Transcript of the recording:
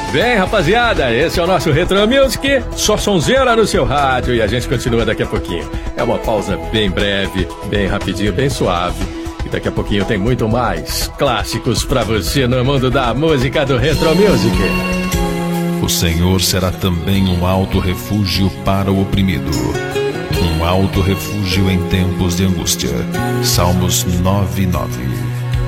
Bem, rapaziada, esse é o nosso Retro Music, só sonzeira no seu rádio e a gente continua daqui a pouquinho. É uma pausa bem breve, bem rapidinho, bem suave. E daqui a pouquinho tem muito mais clássicos pra você no mundo da música do Retro Music. O Senhor será também um alto refúgio para o oprimido, um alto refúgio em tempos de angústia. Salmos 9:9.